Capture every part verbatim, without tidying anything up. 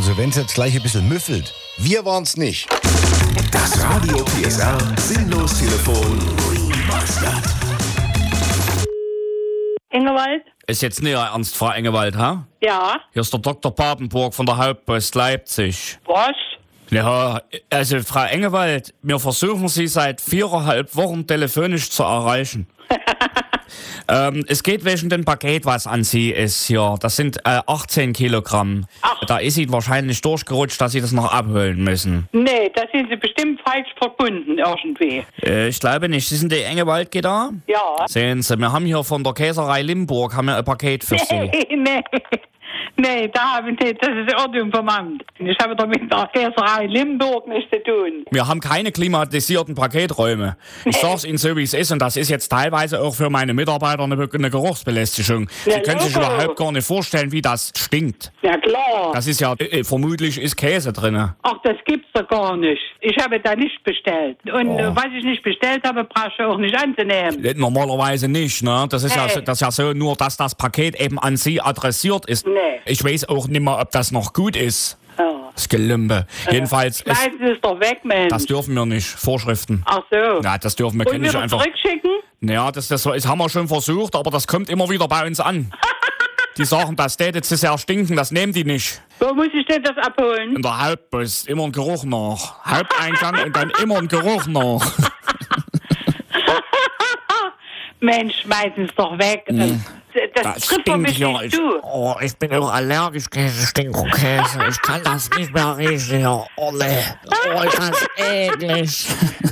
Also wenn es jetzt gleich ein bisschen müffelt, wir waren's nicht. Das Radio P S R Sinnlos-Telefon Remastered. Engewald? Ist jetzt nicht ernst, Frau Engewald, ha? Ja. Hier ist der Doktor Papenburg von der Hauptpost Leipzig. Was? Ja, also Frau Engewald, wir versuchen Sie seit viereinhalb Wochen telefonisch zu erreichen. ähm, es geht wegen dem Paket, was an Sie ist hier. Das sind äh, achtzehn Kilogramm. Ach. Da ist Ihnen wahrscheinlich durchgerutscht, dass Sie das noch abholen müssen. Nee, da sind Sie bestimmt falsch verbunden irgendwie. Äh, ich glaube nicht. Sie sind die Engewald da? Ja. Sehen Sie, wir haben hier von der Käserei Limburg haben wir ein Paket für Sie. Nee, nee. Nee, da habe ich nicht. Das ist Ordnung vom Amt. Ich habe doch mit der Käserei Limburg nichts zu tun. Wir haben keine klimatisierten Paketräume. Ich sag's Ihnen so, wie es ist, und das ist jetzt teilweise auch für meine Mitarbeiter eine, eine Geruchsbelästigung. Sie Ja, können sich logo. überhaupt gar nicht vorstellen, wie das stinkt. Ja, klar. Das ist ja, äh, vermutlich ist Käse drin. Ach, das gibt's doch gar nicht. Ich habe da nicht bestellt. Und Oh. äh, was ich nicht bestellt habe, brauche ich auch nicht anzunehmen. Äh, Normalerweise nicht, ne? Das ist, ja, Nee. so- das ist ja so, nur dass das Paket eben an Sie adressiert ist. Nee. Ich weiß auch nicht mehr, ob das noch gut ist. Ja. Das Gelümbe. Jedenfalls, es, Schmeißen Sie es doch weg, Mensch. das dürfen wir nicht. Vorschriften. Ach so. Ja, das dürfen wir Und können nicht wieder einfach. zurückschicken? Ja, das, das, das haben wir schon versucht, aber das kommt immer wieder bei uns an. Die sagen, das täte zu sehr stinken, das nehmen die nicht. Wo muss ich denn das abholen? In der Hauptpost immer ein Geruch nach. Haupteingang und dann immer ein Geruch nach. Mensch, schmeißen es doch weg. Das, das trifft doch mich ja. nicht Ich, zu. oh, ich bin auch allergisch gegen Stinkerkäse. Ich kann das nicht mehr riechen. Ja. Oh, nee. Oh, ich kann's eklig.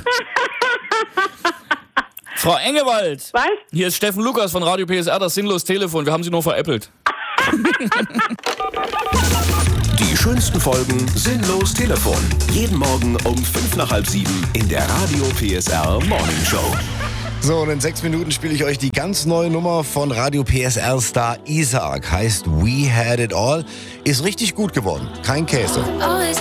Frau Engewald. Was? Hier ist Steffen Lukas von Radio P S R, das Sinnlos-Telefon. Wir haben Sie nur veräppelt. Die schönsten Folgen Sinnlos-Telefon. Jeden Morgen um fünf nach halb sieben in der Radio P S R Morning Show. So, und in sechs Minuten spiele ich euch die ganz neue Nummer von Radio P S R-Star Isaac. Heißt We Had It All. Ist richtig gut geworden. Kein Käse.